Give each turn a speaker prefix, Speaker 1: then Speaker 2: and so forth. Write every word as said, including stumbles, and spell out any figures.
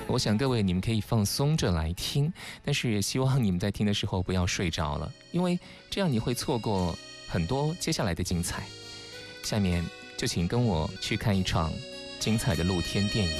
Speaker 1: 我想各位你们可以放松着来听，但是也希望你们在听的时候不要睡着了，因为这样你会错过很多接下来的精彩。下面就请跟我去看一场精彩的露天电影。